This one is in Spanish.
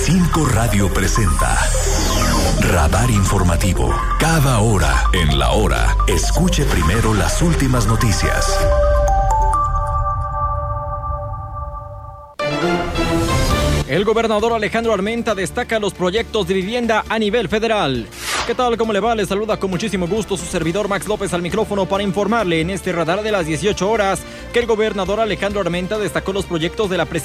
5 Radio presenta Radar Informativo. Cada hora en la hora, escuche primero las últimas noticias. El gobernador Alejandro Armenta destaca los proyectos de vivienda a nivel federal. ¿Qué tal? ¿Cómo le va? Le saluda con muchísimo gusto su servidor Max López al micrófono para informarle en este radar de las 18 horas que el gobernador Alejandro Armenta destacó los proyectos de la presidencia